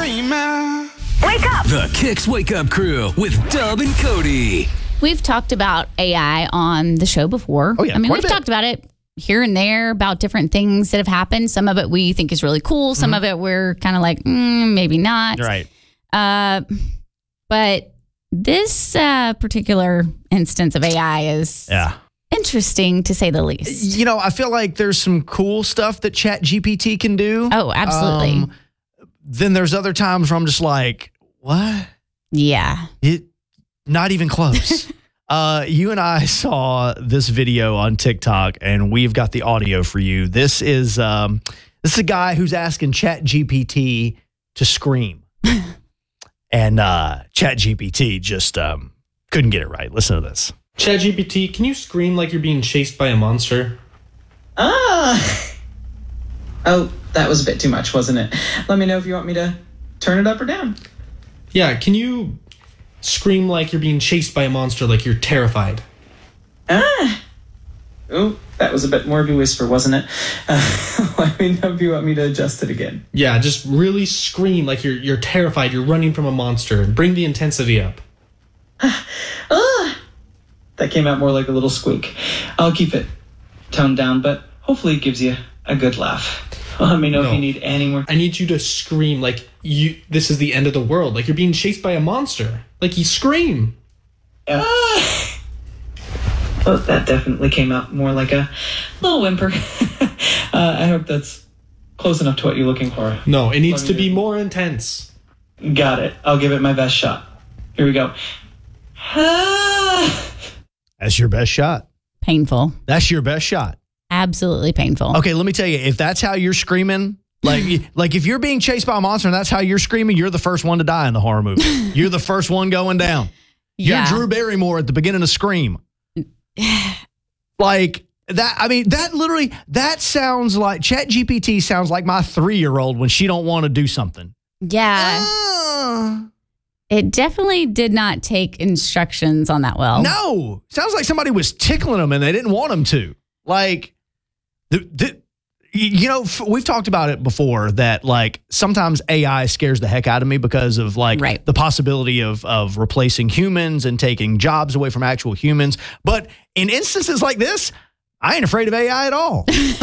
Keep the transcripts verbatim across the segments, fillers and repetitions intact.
dreamer. Wake up! The Kicks Wake Up Crew with Dub and Cody. We've talked about A I on the show before. Oh, yeah, I mean, quite a we've bit. talked about it here and there about different things that have happened. Some of it we think is really cool. Some Mm-hmm. of it we're kind of like, mm, maybe not. Right. Uh, but this uh, particular instance of A I is Yeah. interesting to say the least. You know, I feel like there's some cool stuff that Chat G P T can do. Oh, absolutely. Um, then there's other times where I'm just like, what? Yeah. It, not even close. uh, you and I saw this video on TikTok, and we've got the audio for you. This is um, this is a guy who's asking Chat G P T to scream, and uh, Chat G P T just um, couldn't get it right. Listen to this. ChatGPT, can you scream like you're being chased by a monster? Ah. Oh, that was a bit too much, wasn't it? Let me know if you want me to turn it up or down. Yeah, can you scream like you're being chased by a monster, like you're terrified? Ah. Oh, that was a bit more of a whisper, wasn't it? Uh, let me know if you want me to adjust it again. Yeah, just really scream like you're you're terrified, you're running from a monster. Bring the intensity up. Ah. That came out more like a little squeak. I'll keep it toned down, but hopefully it gives you a good laugh. Let me know No. if you need any more. I need you to scream like you this is the end of the world, like you're being chased by a monster. Like you scream. Ah. Well, that definitely came out more like a little whimper. uh, I hope that's close enough to what you're looking for. No, it needs Let to me be know. more intense. Got it. I'll give it my best shot. Here we go. Ah. That's your best shot. Painful. That's your best shot. Absolutely painful. Okay, let me tell you, if that's how you're screaming, like like if you're being chased by a monster and that's how you're screaming, you're the first one to die in the horror movie. You're the first one going down. You're Yeah. Drew Barrymore at the beginning of Scream. Like that, I mean, that literally, that sounds like, Chat G P T sounds like my three-year-old when she don't want to do something. Yeah. Uh, It definitely did not take instructions on that well. no, sounds like somebody was tickling them and they didn't want them to. Like, the, the, you know, f- we've talked about it before that like sometimes A I scares the heck out of me because of like Right. the possibility of of replacing humans and taking jobs away from actual humans. But in instances like this, I ain't afraid of A I at all.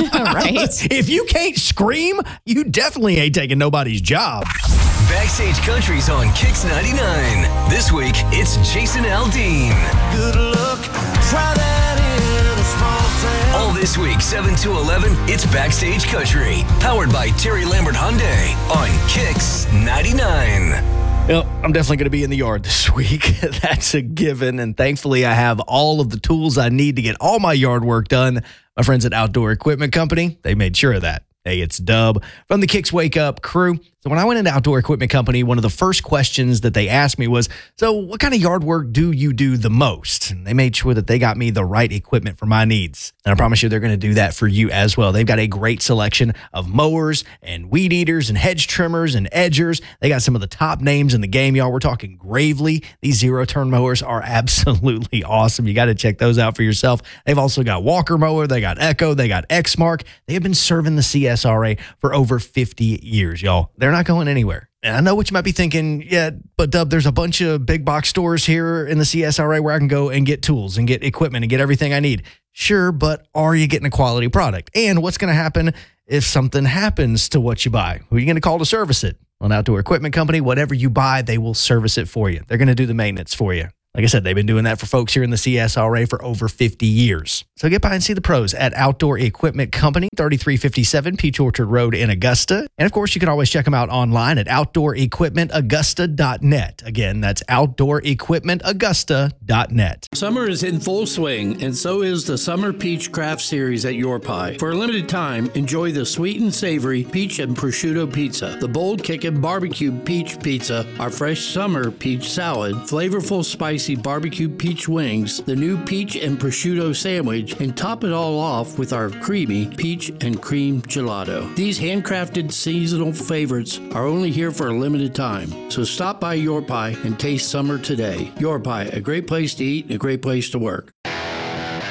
Right. If you can't scream, you definitely ain't taking nobody's job. Backstage Country's on Kicks ninety-nine. This week, it's Jason Aldean. Good luck, try that in a small town. All this week, seven to eleven, it's Backstage Country. Powered by Terry Lambert Hyundai on Kicks ninety-nine. Well, I'm definitely going to be in the yard this week. That's a given. And thankfully, I have all of the tools I need to get all my yard work done. My friends at Outdoor Equipment Company, they made sure of that. Hey, it's Dub from the Kicks Wake Up crew. So when I went into Outdoor Equipment Company, one of the first questions that they asked me was, so what kind of yard work do you do the most? And they made sure that they got me the right equipment for my needs. And I promise you they're going to do that for you as well. They've got a great selection of mowers and weed eaters and hedge trimmers and edgers. They got some of the top names in the game, y'all. We're talking Gravely. These zero-turn mowers are absolutely awesome. You got to check those out for yourself. They've also got Walker Mower. They got Echo. They got Exmark. They have been serving the C S R A for over fifty years, y'all. They're not going anywhere. And I know what you might be thinking, yeah, but Dub, there's a bunch of big box stores here in the C S R A where I can go and get tools and get equipment and get everything I need. Sure, but are you getting a quality product? And what's going to happen if something happens to what you buy? Who are you going to call to service it? Well, an Outdoor Equipment Company, whatever you buy, they will service it for you. They're going to do the maintenance for you. Like I said, they've been doing that for folks here in the C S R A for over fifty years. So get by and see the pros at Outdoor Equipment Company, thirty-three fifty-seven Peach Orchard Road in Augusta. And of course, you can always check them out online at outdoor equipment augusta dot net. Again, that's outdoor equipment augusta dot net. Summer is in full swing, and so is the Summer Peach Craft Series at Your Pie. For a limited time, enjoy the sweet and savory peach and prosciutto pizza, the bold kickin' barbecue peach pizza, our fresh summer peach salad, flavorful spicy barbecue peach wings, the new peach and prosciutto sandwich, and top it all off with our creamy peach and cream gelato. These handcrafted seasonal favorites are only here for a limited time, so stop by Your Pie and taste summer today. Your Pie, a great place to eat and a great place to work.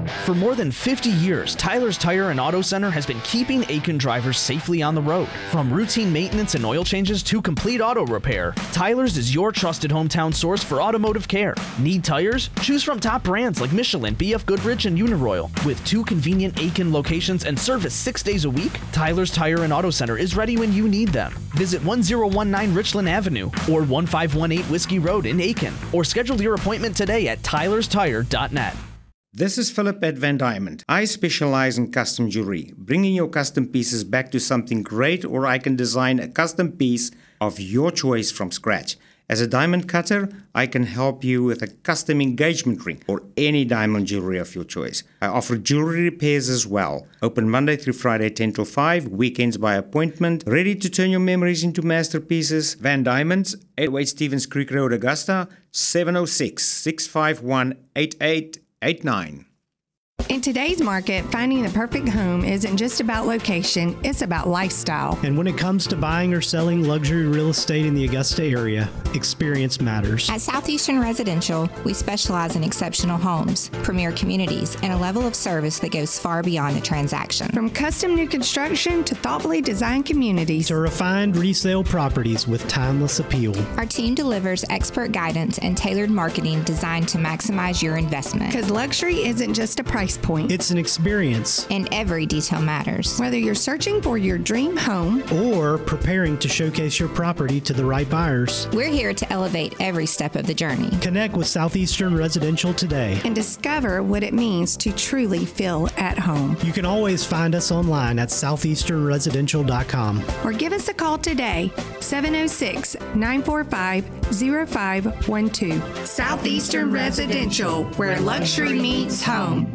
For more than fifty years, Tyler's Tire and Auto Center has been keeping Aiken drivers safely on the road. From routine maintenance and oil changes to complete auto repair, Tyler's is your trusted hometown source for automotive care. Need tires? Choose from top brands like Michelin, B F Goodrich, and Uniroyal. With two convenient Aiken locations and service six days a week, Tyler's Tire and Auto Center is ready when you need them. Visit one oh one nine Richland Avenue or one five one eight Whiskey Road in Aiken, or schedule your appointment today at tylers tire dot net. This is Philip at Van Diamond. I specialize in custom jewelry, bringing your custom pieces back to something great, or I can design a custom piece of your choice from scratch. As a diamond cutter, I can help you with a custom engagement ring or any diamond jewelry of your choice. I offer jewelry repairs as well. Open Monday through Friday ten till five, weekends by appointment. Ready to turn your memories into masterpieces? Van Diamonds, eight oh eight Stevens Creek Road, Augusta, seven oh six, six five one, eight eight eight nine. In today's market, finding the perfect home isn't just about location, it's about lifestyle. And when it comes to buying or selling luxury real estate in the Augusta area, experience matters. At Southeastern Residential, we specialize in exceptional homes, premier communities, and a level of service that goes far beyond the transaction. From custom new construction to thoughtfully designed communities to refined resale properties with timeless appeal. Our team delivers expert guidance and tailored marketing designed to maximize your investment. Because luxury isn't just a price point. It's an experience. And every detail matters. Whether you're searching for your dream home or preparing to showcase your property to the right buyers, we're here to elevate every step of the journey. Connect with Southeastern Residential today and discover what it means to truly feel at home. You can always find us online at southeastern residential dot com or give us a call today, seven oh six, nine four five, oh five one two. Southeastern Residential, where luxury meets home.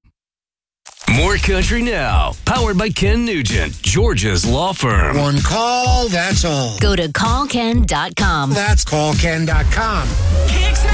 More Country Now, powered by Ken Nugent, Georgia's law firm. One call, that's all. Go to call ken dot com. That's call ken dot com.